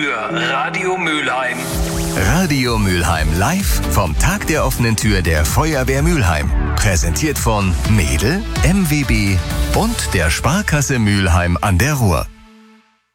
für Radio Mülheim. Radio Mülheim live vom Tag der offenen Tür der Feuerwehr Mülheim. Präsentiert von Mädel, MWB und der Sparkasse Mülheim an der Ruhr.